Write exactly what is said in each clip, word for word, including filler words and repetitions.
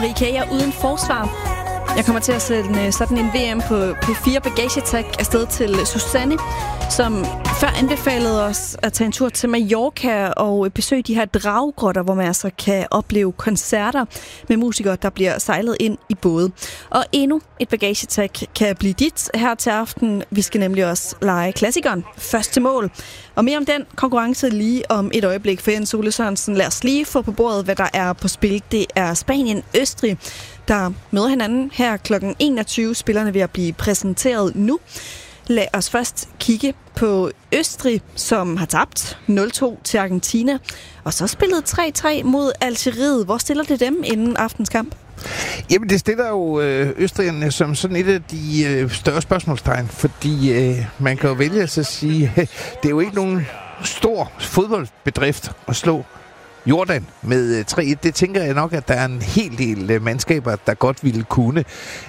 Marie K. er uden forsvar. Jeg kommer til at sende sådan en V M på P fire bagagetag afsted til Susanne, som før anbefalede os at tage en tur til Mallorca og besøge de her draggrotter, hvor man altså kan opleve koncerter med musikere, der bliver sejlet ind i både. Og endnu et bagagetag kan blive dit her til aften. Vi skal nemlig også lege klassikeren Første Mål. Og mere om den konkurrence lige om et øjeblik. For Jens Ole Sørensen, lad os lige få på bordet, hvad der er på spil. Det er Spanien-Østrig, der møder hinanden her klokken enogtyve. Spillerne vil blive præsenteret nu. Lad os først kigge på Østrig, som har tabt nul to til Argentina, og så spillet tre tre mod Algeriet. Hvor stiller det dem inden aftens kamp? Jamen, det stiller jo øh, Østrigerne som sådan et af de øh, større spørgsmålstegn, fordi øh, man kan jo vælge at sige, øh, det er jo ikke nogen stor fodboldbedrift at slå Jordan med tre et. Det tænker jeg nok, at der er en hel del uh, mandskaber, der godt ville kunne.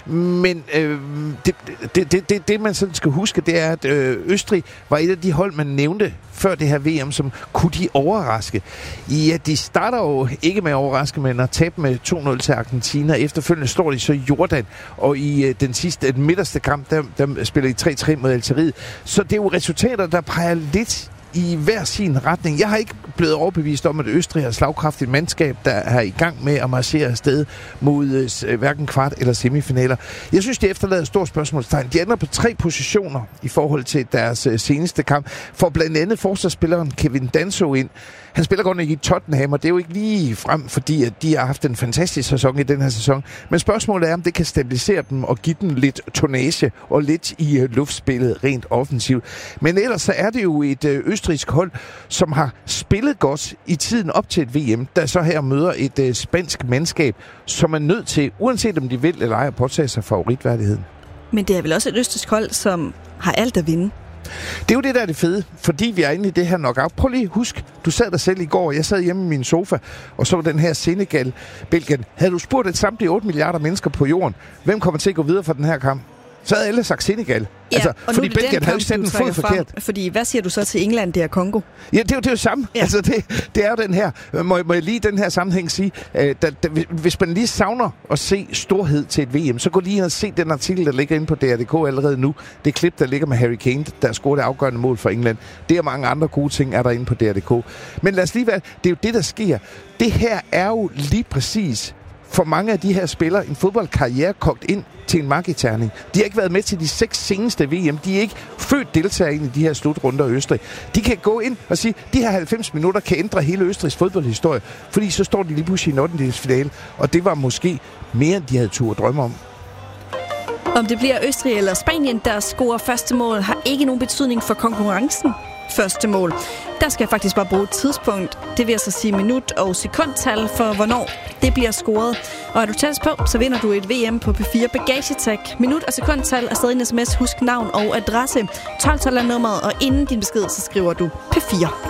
Men øh, det, det, det, det, det, man sådan skal huske, det er, at øh, Østrig var et af de hold, man nævnte før det her V M, som kunne de overraske. Ja, de starter jo ikke med at overraske, men at tabe med to nul til Argentina. Efterfølgende står de så Jordan, og i øh, den sidste, den midterste kamp, der, der spiller de tre tre mod Algeriet. Så det er jo resultater, der peger lidt i hver sin retning. Jeg har ikke blevet overbevist om, at Østrig er slagkraftigt mandskab, der er i gang med at marchere afsted mod øh, hverken kvart- eller semifinaler. Jeg synes, det efterlader et stort spørgsmålstegn. De ender på tre positioner i forhold til deres øh, seneste kamp. For blandt andet forsvarsspilleren Kevin Danso ind. Han spiller godt nok i Tottenham, og det er jo ikke lige frem, fordi at de har haft en fantastisk sæson i den her sæson. Men spørgsmålet er, om det kan stabilisere dem og give dem lidt tonnage og lidt i øh, luftspillet rent offensivt. Men ellers så er det jo et øh, østrigsk hold, som har spillet godt i tiden op til et V M, der så her møder et øh, spansk mandskab, som er nødt til, uanset om de vil eller ej, at påtage sig favoritværdigheden. Men det er vel også et østrigsk hold, som har alt at vinde? Det er jo det, der er det fede, fordi vi er inde i det her knockout. Prøv lige at husk, du sad der selv i går, jeg sad hjemme i min sofa og så den her Senegal, Belgien. Havde du spurgt et samtlige otte milliarder mennesker på jorden, hvem kommer til at gå videre fra den her kamp? Så havde alle sagt Senegal. Ja, altså, fordi Belgien havde jo sat en fod forkert. Fordi hvad siger du så til England, det er Kongo? Ja, det er jo det er jo samme. Ja. Altså, det, det er jo den her. Må, må jeg lige den her sammenhæng sige, øh, da, da, hvis man lige savner at se storhed til et V M, så gå lige ind og se den artikel, der ligger inde på D R punktum D K allerede nu. Det klip, der ligger med Harry Kane, der scorede det afgørende mål for England. Det og mange andre gode ting er der inde på D R punktum D K. Men lad os lige være, det er jo det, der sker. Det her er jo lige præcis for mange af de her spillere en fodboldkarriere kogt ind til en markedterning. De har ikke været med til de seks seneste V M. De er ikke født deltagere ind i de her slutrunder i Østrig. De kan gå ind og sige, at de her halvfems minutter kan ændre hele Østrigs fodboldhistorie, fordi så står de lige pludselig i en ottendedelsfinale, og det var måske mere, end de havde tur at drømme om. Om det bliver Østrig eller Spanien, der scorer første mål, har ikke nogen betydning for konkurrencen. Første mål. Der skal jeg faktisk bare bruge et tidspunkt. Det vil altså sige minut og sekundtal for, hvornår det bliver scoret. Og er du tæt på, så vinder du et V M på P fire bagagetag. Minut og sekundtal er stadig en sms. Husk navn og adresse. tolv tolv er nummeret, og inden din besked, så skriver du P fire.